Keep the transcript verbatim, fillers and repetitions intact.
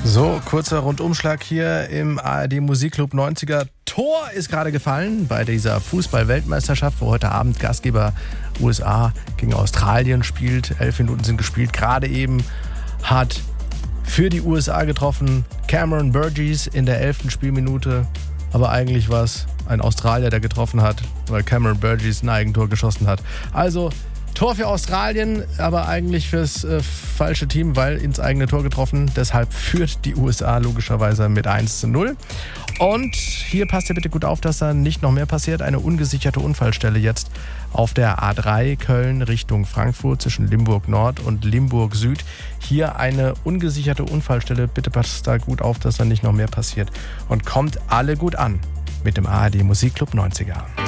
So, kurzer Rundumschlag hier im A R D Musikclub neunziger. Tor ist gerade gefallen bei dieser Fußball-Weltmeisterschaft, wo heute Abend Gastgeber U S A gegen Australien spielt. Elf Minuten sind gespielt. Gerade eben hat für die U S A getroffen Cameron Burgess in der elften Spielminute. Aber eigentlich war es ein Australier, der getroffen hat, weil Cameron Burgess ein Eigentor geschossen hat. Also Tor für Australien, aber eigentlich fürs äh, falsche Team, weil ins eigene Tor getroffen. Deshalb führt die U S A logischerweise mit eins zu null. Und hier passt ihr bitte gut auf, dass da nicht noch mehr passiert. Eine ungesicherte Unfallstelle jetzt auf der A drei Köln Richtung Frankfurt zwischen Limburg Nord und Limburg Süd. Hier eine ungesicherte Unfallstelle. Bitte passt da gut auf, dass da nicht noch mehr passiert. Und kommt alle gut an mit dem A R D Musikclub neunziger.